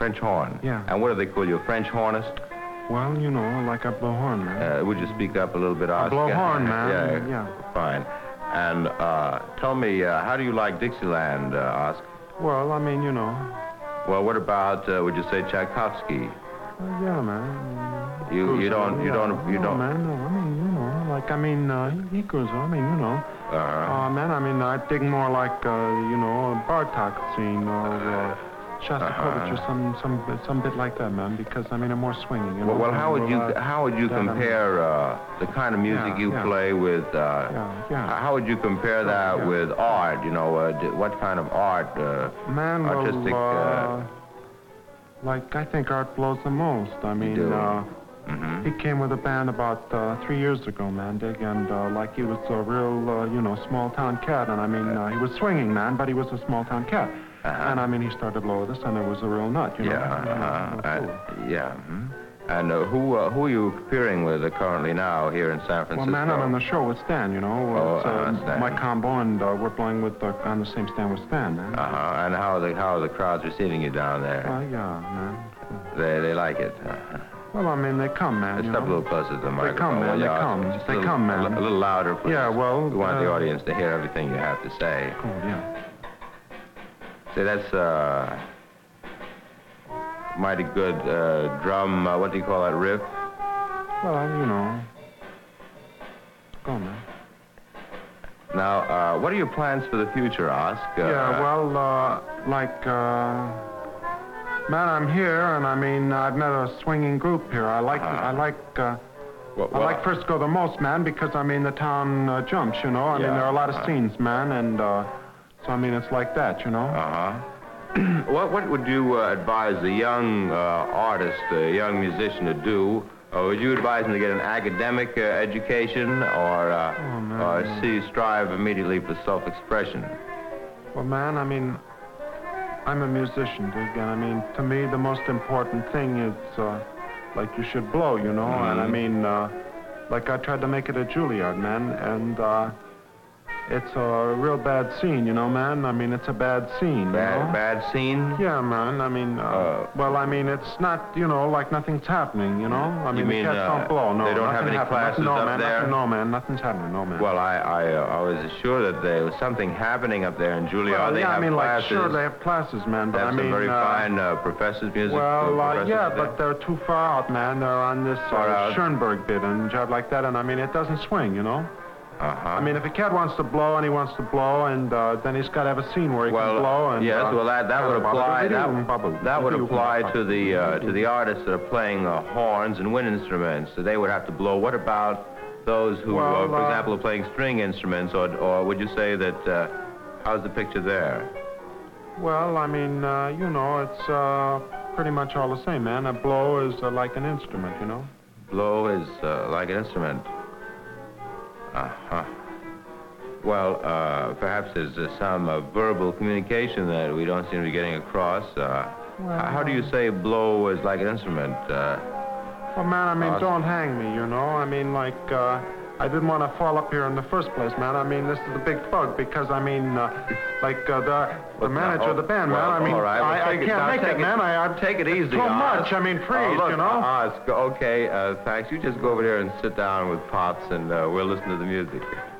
French horn? Yeah. And what do they call you, a French hornist? Well, you know, like I blow horn, man. Would you speak up a little bit, I Oscar? blow horn, man. Yeah. Fine. And tell me, how do you like Dixieland, Oscar? Well, I mean, you know. Well, what about, would you say Tchaikovsky? Yeah, man. You don't. Man, no, I mean, you know, like, I mean, he goes, I mean, you know. Man, I mean, I dig more like, you know, Bartok scene or Shostakovich or some bit like that, man, because, I mean, I'm more swinging. You know? Well, how would you compare the kind of music you play with, how would you compare that with art, you know, what kind of art, man, artistic... like, I think art blows the most. I mean, he came with a band about 3 years ago, man, Dig, and like he was a real, you know, small-town cat, and I mean, he was swinging, man, but he was a small-town cat. And I mean, he started to blow with us, and it was a real nut, you know. And who are you appearing with currently now here in San Francisco? Well, man, I'm on the show with Stan, you know. It's my combo, and we're playing with on the same stand with Stan, man. And how are the crowds receiving you down there? Yeah, man. They like it. Well, I mean, they come, man. Step a little closer to the microphone. They come, man. They come, man. A little louder, please. Yeah, well... We want the audience to hear everything you have to say. Cool, yeah. See, that's mighty good drum, what do you call that, riff? Well, you know. Go on, man. Now, what are your plans for the future, Oscar? Man, I'm here, and I mean, I've met a swinging group here. I like Frisco the most, man, because, I mean, the town jumps, you know. I mean, there are a lot of scenes, man, and so, I mean, it's like that, you know. What would you advise a young artist, a young musician to do? Would you advise him to get an academic education or strive immediately for self-expression? Well, man, I mean, I'm a musician, Dig, and I mean, to me, the most important thing is, like, you should blow, you know, and I mean, like, I tried to make it at Juilliard, man, and it's a real bad scene, you know, man. I mean, it's a bad scene. Bad scene? Yeah, man. I mean, well, I mean, it's not, you know, like nothing's happening, you know? I mean, the cats don't blow. No, they don't have any classes up there? No, man. Nothing's happening. No, man. Well, I was assured that there was something happening up there in Juilliard. Well, they have classes. Like, sure, they have classes, man. But I mean, some very fine professors, music. Well, yeah, but they're too far out, man. They're on this Schoenberg bit and job like that, and I mean, it doesn't swing, you know? I mean, if a cat wants to blow and he wants to blow, and then he's got to have a scene where he can blow. And, yes, well, that would apply. That would apply to the artists that are playing horns and wind instruments. So they would have to blow. What about those who, for example, are playing string instruments, or would you say that? How's the picture there? Well, I mean, you know, it's pretty much all the same, man. A blow is like an instrument, you know. Blow is like an instrument. Well, perhaps there's some verbal communication that we don't seem to be getting across. How do you say blow is like an instrument? Well, man, I mean, don't hang me, you know? I mean, like, I didn't want to fall up here in the first place, man. I mean, this is a big bug because, I mean, like, the manager of the band, man, I mean, I can't make it, man. I take it easy. Too much. I mean, freeze, look, you know? Okay, thanks. You just go over there and sit down with Pops, and we'll listen to the music.